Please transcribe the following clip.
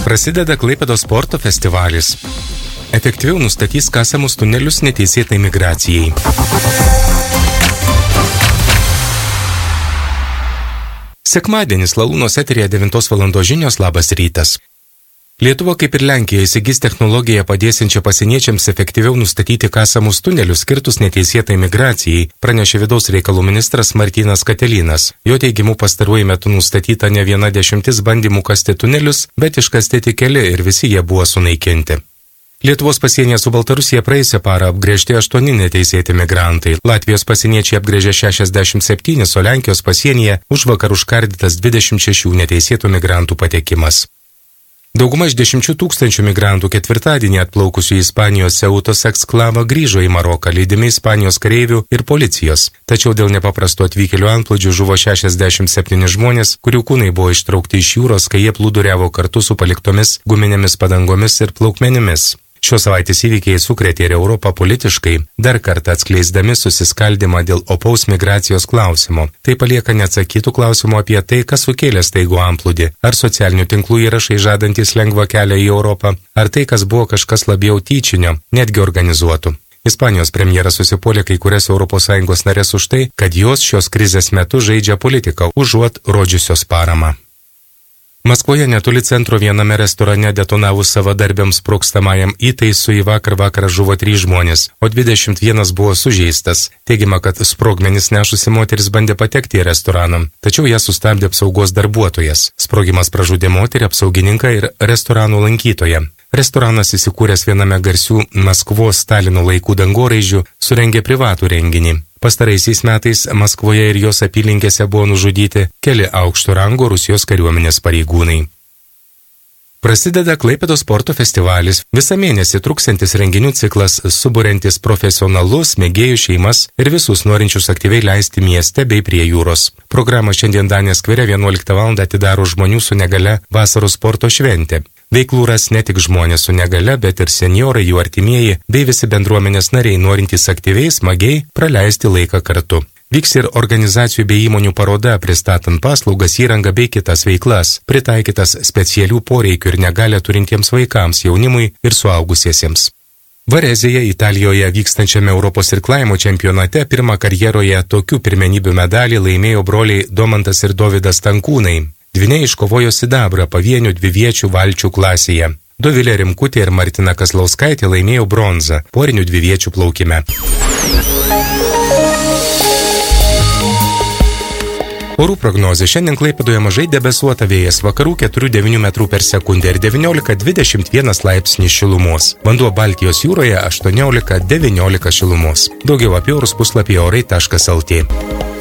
Prasideda Klaipėdos sporto festivalis. Efektyviau nustatys kasamus tunelius neteisėtai migracijai. Sekmadienis Lalūnos eteryje 9 val. Žinios. Labas rytas. Lietuva, kaip ir Lenkija, įsigys technologiją padėsiančią pasieniečiams efektyviau nustatyti kasamus tunelius skirtus neteisėtai migracijai, pranešė vidaus reikalų ministras Martynas Katelinas. Jo teigimu pastaruoju metu nustatyta ne 10 bandymų kasti tunelius, bet iškasti tik keli ir visi jie buvo sunaikinti. Lietuvos pasienyje su Baltarusija praėjusią parą apgręžti 8 neteisėti migrantai. Latvijos pasieniečiai apgręžė 67, o Lenkijos pasienyje užvakar užkardytas 26 neteisėtų migrantų patekimas. Dauguma iš 10 000 migrantų ketvirtadienį atplaukusių į Ispanijos Ceutos eksklavą grįžo į Maroką, lydimi Ispanijos kareivių ir policijos. Tačiau dėl nepaprasto atvykėlių antplūdžių žuvo 67 žmonės, kurių kūnai buvo ištraukti iš jūros, kai jie plūduriavo kartu su paliktomis guminėmis padangomis ir plaukmenimis. Šios savaitės įvykiai sukrėtė ir Europą politiškai, dar kartą atskleisdami susiskaldimą dėl opaus migracijos klausimo. Tai palieka neatsakytų klausimų apie tai, kas sukėlė staigų antplūdį, ar socialinių tinklų įrašai žadantys lengvą kelią į Europą, ar tai, kas buvo kažkas labiau tyčinio, netgi organizuotų. Ispanijos premjeras susipuolė kai kurias ES narės už tai, kad jos šios krizės metu žaidžia politiką, užuot rodžiusios paramą. Maskvoje netoli centro viename restorane detonavus savadarbiams sprogstamajam įtaisui vakar žuvo 3 žmonės, o 21 buvo sužeistas. Teigiama, kad sprogmenis nešusi moteris bandė patekti į restoraną, tačiau ją sustabdė apsaugos darbuotojas. Sprogimas pražudė moterį, apsaugininką ir restorano lankytoją. Restoranas įsikūręs viename garsių Maskvos Stalino laikų dangoraižių surengė privatų renginį. Pastaraisiais metais Maskvoje ir jos apylinkėse buvo nužudyti keli aukšto rango Rusijos kariuomenės pareigūnai. Prasideda Klaipėdos sporto festivalis. Visą mėnesį truksiantis renginių ciklas suburiantis profesionalus, mėgėjų šeimas ir visus norinčius aktyviai leisti mieste bei prie jūros. Programą šiandien Danės skvere 11 val. Atidaro žmonių su negale vasaros sporto šventė. Veiklų ras ne tik žmonės su negale, bet ir senjorai, jų artimieji bei visi bendruomenės nariai norintys aktyviai, smagiai praleisti laiką kartu. Vyks ir organizacijų bei įmonių paroda, pristatant paslaugas, įrangą bei kitas veiklas, pritaikytas specialių poreikių ir negalę turintiems vaikams, jaunimui ir suaugusiesiems. Varezėje, Italijoje vykstančiame Europos irklavimo čempionate pirmą karjeroje tokių pirmenybių medalį laimėjo broliai Domantas ir Dovydas Tankūnai. Dvyniai iškovojo sidabrą pavienių dviviečių valčių klasėje. Dovilė Rimkutė ir Martina Kazlauskaitė laimėjo bronzą porinių dviviečių plaukime. Orų prognozė. Šiandien Klaipėdoje mažai debesuota, vėjas vakarų 4–9 m/s ir 19–21 laipsnių šilumos. Vanduo Baltijos jūroje 18–19 šilumos. Daugiau apie orus puslapyje orai.lt.